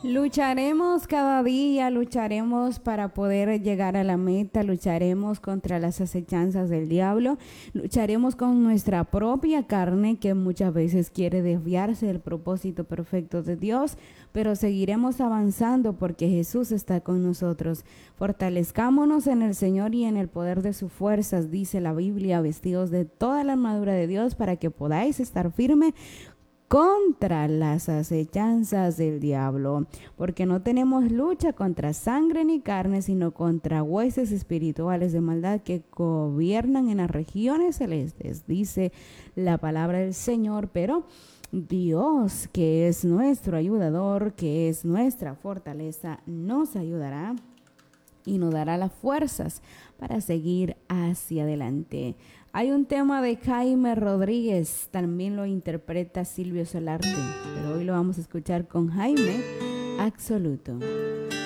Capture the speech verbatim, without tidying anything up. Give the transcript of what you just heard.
Lucharemos cada día, lucharemos para poder llegar a la meta, lucharemos contra las acechanzas del diablo, lucharemos con nuestra propia carne que muchas veces quiere desviarse del propósito perfecto de Dios, pero seguiremos avanzando porque Jesús está con nosotros. Fortalezcámonos en el Señor y en el poder de sus fuerzas, dice la Biblia, vestidos de toda la armadura de Dios para que podáis estar firme contra las acechanzas del diablo, porque no tenemos lucha contra sangre ni carne, sino contra huestes espirituales de maldad que gobiernan en las regiones celestes, dice la palabra del Señor. Pero Dios, que es nuestro ayudador, que es nuestra fortaleza, nos ayudará y nos dará las fuerzas para seguir hacia adelante. Hay un tema de Jaime Rodríguez, también lo interpreta Silvio Solarte, pero hoy lo vamos a escuchar con Jaime Absoluto.